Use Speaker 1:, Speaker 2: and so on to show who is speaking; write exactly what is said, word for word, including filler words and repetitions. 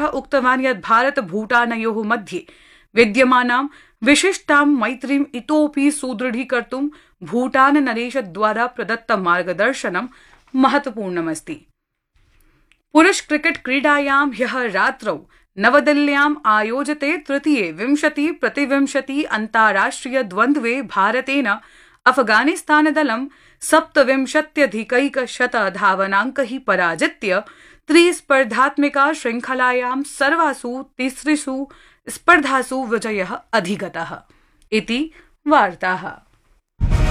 Speaker 1: उक्तवान् यत् भारत भूटानयोः मध्ये विद्यमानां विशिष्टां मैत्रीम् इतोऽपि सुदृढीकर्तुं भूटान नरेशद्वारा प्रदत्त मार्गदर्शनं महत्वपूर्णमस्ति। पुरुष क्रिकेट क्रीडायां ह्यः रात्रौ नवदिल्ल्याम् आयोजिते तृतीये विंशति प्रतिविंशति अन्ताराष्ट्रिय द्वन्द्वे भारतेन अफगानिस्तानदलं सप्तविंशत्यधिकैकशत धावनाङ्कैः पराजित्य त्रिस्पर्धात्मिका श्रृङ्खलायां सर्वासु तिसृषु स्पर्धासु विजयः अधिगतः इति वार्ताः।